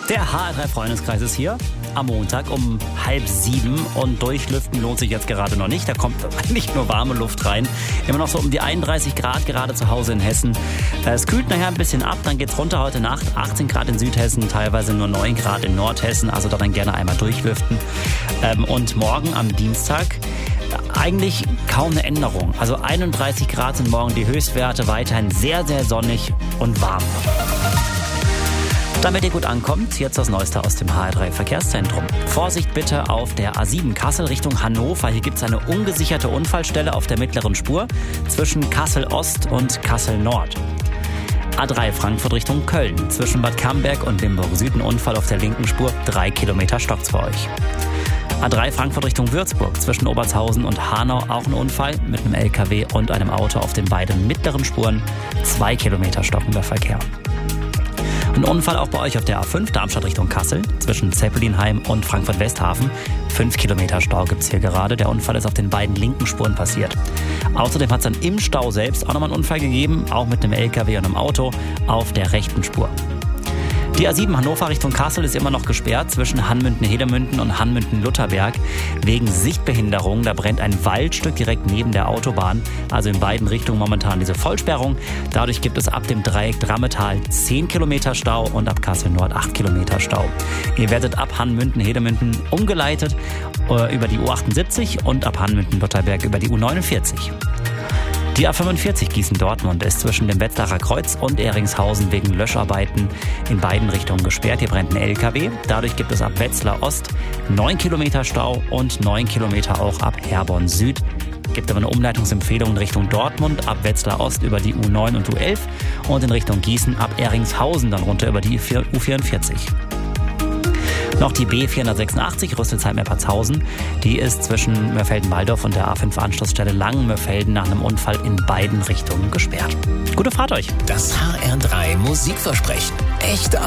Der HR3-Freundeskreis ist hier am Montag um 6:30 und durchlüften lohnt sich jetzt gerade noch nicht. Da kommt eigentlich nur warme Luft rein. Immer noch so um die 31 Grad gerade zu Hause in Hessen. Es kühlt nachher ein bisschen ab, dann geht's runter heute Nacht. 18 Grad in Südhessen, teilweise nur 9 Grad in Nordhessen. Also da dann gerne einmal durchlüften. Und morgen am Dienstag eigentlich kaum eine Änderung. Also 31 Grad sind morgen die Höchstwerte, weiterhin sehr, sehr sonnig und warm. Damit ihr gut ankommt, jetzt das Neueste aus dem HR3 Verkehrszentrum. Vorsicht bitte auf der A7 Kassel Richtung Hannover. Hier gibt es eine ungesicherte Unfallstelle auf der mittleren Spur zwischen Kassel Ost und Kassel Nord. A3 Frankfurt Richtung Köln. Zwischen Bad Camberg und Limburg Süden Unfall auf der linken Spur. 3 Kilometer stockt's für euch. A3 Frankfurt Richtung Würzburg. Zwischen Obertshausen und Hanau auch ein Unfall mit einem LKW und einem Auto auf den beiden mittleren Spuren. 2 Kilometer stockender Verkehr. Ein Unfall auch bei euch auf der A5 Darmstadt Richtung Kassel. Zwischen Zeppelinheim und Frankfurt-Westhafen. 5 Kilometer Stau gibt's hier gerade. Der Unfall ist auf den beiden linken Spuren passiert. Außerdem hat es dann im Stau selbst auch nochmal einen Unfall gegeben. Auch mit einem LKW und einem Auto auf der rechten Spur. Die A7 Hannover Richtung Kassel ist immer noch gesperrt zwischen Hanmünden-Hedemünden und Hanmünden-Lutherberg wegen Sichtbehinderung. Da brennt ein Waldstück direkt neben der Autobahn, also in beiden Richtungen momentan diese Vollsperrung. Dadurch gibt es ab dem Dreieck Drammetal 10 Kilometer Stau und ab Kassel Nord 8 Kilometer Stau. Ihr werdet ab Hanmünden-Hedemünden umgeleitet über die U78 und ab Hanmünden-Lutherberg über die U49. Die A45 Gießen-Dortmund ist zwischen dem Wetzlarer Kreuz und Ehringshausen wegen Löscharbeiten in beiden Richtungen gesperrt. Hier brennt ein LKW. Dadurch gibt es ab Wetzlar Ost 9 Kilometer Stau und 9 Kilometer auch ab Herborn Süd. Gibt aber eine Umleitungsempfehlung in Richtung Dortmund ab Wetzlar Ost über die U9 und U11 und in Richtung Gießen ab Ehringshausen dann runter über die U44. Noch die B486 Rüsselsheim-Eppertshausen. Die ist zwischen Mörfelden-Walldorf und der A5-Anschlussstelle Langen-Mörfelden nach einem Unfall in beiden Richtungen gesperrt. Gute Fahrt euch! Das HR3 Musikversprechen. Echte